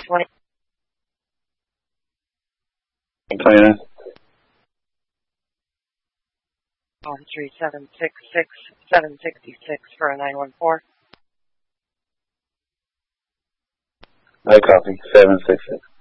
20. 29. 13766 766 for a 914. I copy. 766.